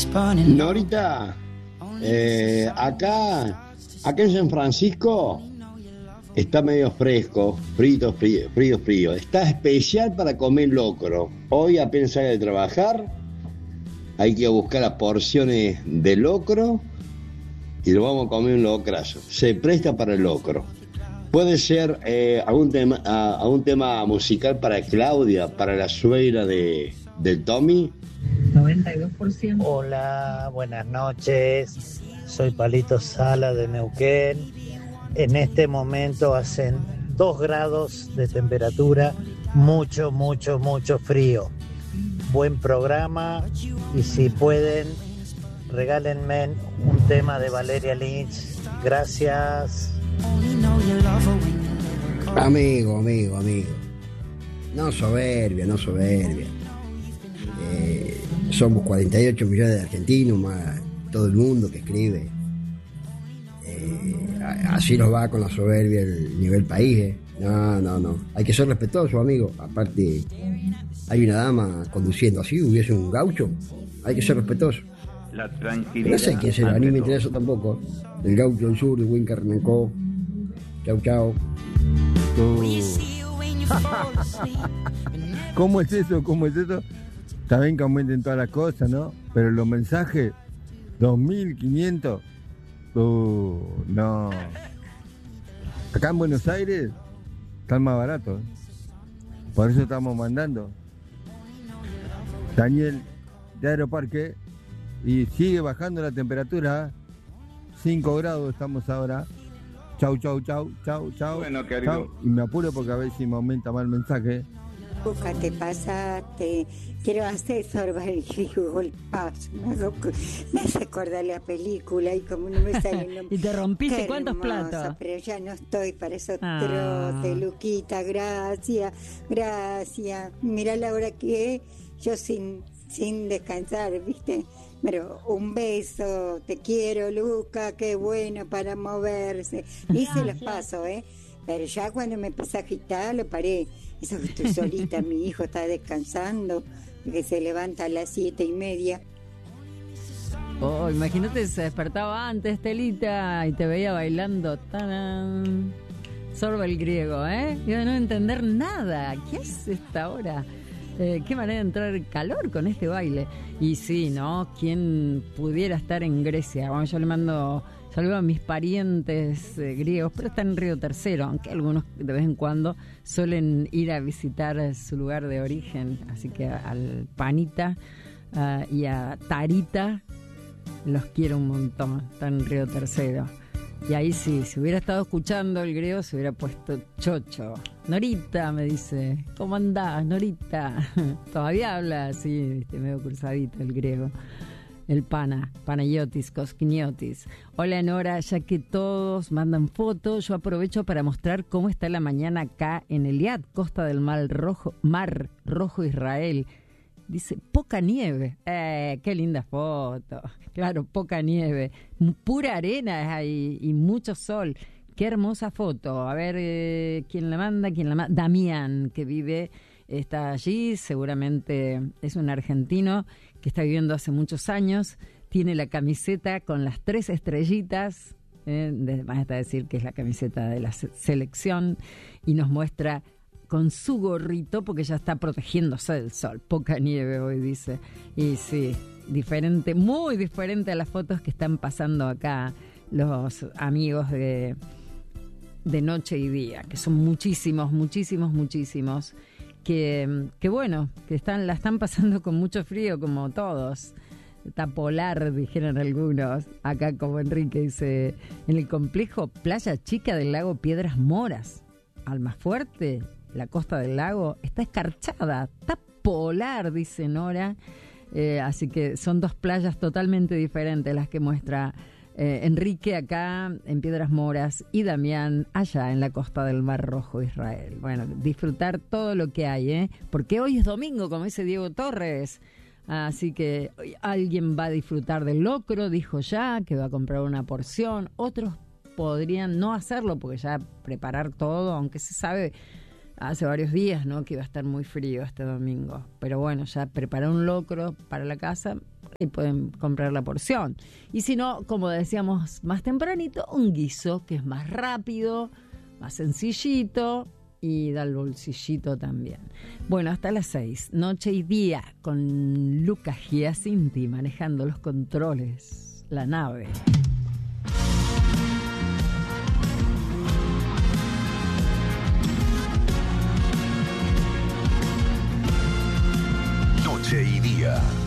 Norita, acá en San Francisco está medio fresco, frío. Está especial para comer locro. Hoy apenas salga de trabajar, hay que buscar las porciones de locro y lo vamos a comer un locrazo. Se presta para el locro. Puede ser algún tema musical para Claudia, para la suegra del Tommy. 92%. Hola, buenas noches. Soy Palito Sala de Neuquén. En este momento hacen 2 grados de temperatura, mucho frío. Buen programa y si pueden, regálenme un tema de Valeria Lynch. Gracias. Amigo. No soberbia. Somos 48 millones de argentinos, más todo el mundo que escribe. Así nos va con la soberbia el nivel país. No. Hay que ser respetuoso, amigo. Aparte, hay una dama conduciendo así, hubiese un gaucho. Hay que ser respetuoso. La tranquilidad. No sé quién será, ni me interesa tampoco. El gaucho del sur de Wincarnencó. Chau. ¿Cómo es eso? Está bien que aumenten todas las cosas, ¿no? Pero los mensajes, 2.500. No. Acá en Buenos Aires están más baratos. Por eso estamos mandando. Daniel, de Aeroparque. Y sigue bajando la temperatura. 5 grados estamos ahora. Chau. Bueno, querido. Chau. Y me apuro porque a ver si me aumenta más el mensaje. Nunca te pasaste. Quiero hacer sorbar el paso. Me hace acordar la película y como no me sale el nombre. ¿Y te rompiste Qué cuántos hermoso, platos? pero ya no estoy para esos trotes, Luquita. Gracias. Mirá la hora que es. Yo sin descansar, ¿viste? Pero un beso, te quiero, Luca, qué bueno para moverse. Y se los paso, Pero ya cuando me empecé a agitar, lo paré. Eso que estoy solita, mi hijo está descansando, que se levanta a las 7:30. Oh, imagínate, se despertaba antes, Telita, y te veía bailando. ¡Tarán! Sorba el griego, Iba a no entender nada. ¿Qué es esta hora? Qué manera de entrar en calor con este baile. Y sí, ¿no? ¿Quién pudiera estar en Grecia? Bueno, yo le mando saludos a mis parientes griegos, pero están en Río Tercero, aunque algunos de vez en cuando suelen ir a visitar su lugar de origen. Así que al Panita y a Tarita los quiero un montón. Están en Río Tercero. Y ahí sí, si hubiera estado escuchando el griego, se hubiera puesto chocho. Norita, me dice, ¿cómo andás, Norita? Todavía habla así, medio cruzadito el griego. El Panayotis, Cosquiniotis. Hola, Nora, ya que todos mandan fotos, yo aprovecho para mostrar cómo está la mañana acá en Eliad, costa del Mar Rojo, Israel. Dice, poca nieve. Qué linda foto. Claro, poca nieve. Pura arena es ahí y mucho sol. Qué hermosa foto. A ver, ¿quién la manda? Damián, que está allí. Seguramente es un argentino que está viviendo hace muchos años. Tiene la camiseta con las 3 estrellitas. Basta decir que es la camiseta de la selección. Y nos muestra con su gorrito, porque ya está protegiéndose del sol. Poca nieve hoy, dice. Y sí, diferente, muy diferente a las fotos que están pasando acá los amigos de Noche y Día, que son muchísimos, que bueno, que la están pasando con mucho frío, como todos. Está polar, dijeron algunos. Acá, como Enrique dice, en el complejo Playa Chica del lago Piedras Moras, Almafuerte, la costa del lago, está escarchada, está polar, dice Nora. Así que son 2 playas totalmente diferentes las que muestra Enrique acá en Piedras Moras y Damián allá en la costa del Mar Rojo, Israel. Bueno, disfrutar todo lo que hay, porque hoy es domingo, como dice Diego Torres. Así que alguien va a disfrutar del locro, dijo ya, que va a comprar una porción. Otros podrían no hacerlo porque ya preparar todo, aunque se sabe hace varios días, ¿no?, que iba a estar muy frío este domingo. Pero bueno, ya preparar un locro para la casa, y pueden comprar la porción. Y si no, como decíamos más tempranito, un guiso que es más rápido, más sencillito y da el bolsillito también. Bueno, hasta las 6, Noche y Día, con Lucas Giacinti manejando los controles, la nave. Noche y Día.